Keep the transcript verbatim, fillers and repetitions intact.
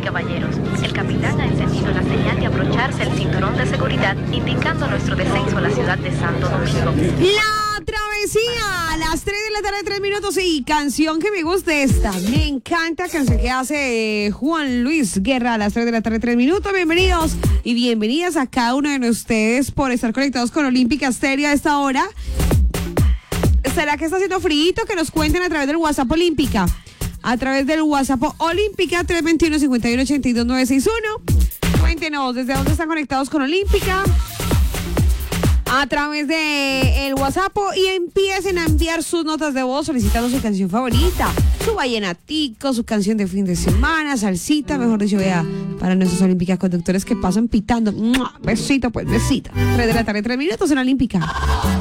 caballeros, el capitán ha encendido la señal de abrocharse el cinturón de seguridad, indicando nuestro descenso a la ciudad de Santo Domingo. La travesía, a las tres de la tarde, tres minutos, y canción que me gusta esta. Me encanta, canción que hace Juan Luis Guerra a las tres de la tarde, tres minutos. Bienvenidos y bienvenidas a cada uno de ustedes por estar conectados con Olímpica Estéreo a esta hora. ¿Será que está haciendo frío? Que nos cuenten a través del WhatsApp Olímpica. A través del WhatsApp Olímpica tres dos uno, cinco uno ocho dos, nueve seis uno. Cuéntenos desde dónde están conectados con Olímpica a través de el WhatsApp y empiecen a enviar sus notas de voz solicitando su canción favorita, su vallenatico, su canción de fin de semana, salsita, mejor dicho, vea, para nuestros Olímpicas conductores que pasan pitando. ¡Mua! Besito, pues, besito. tres de la tarde, tres minutos en Olímpica.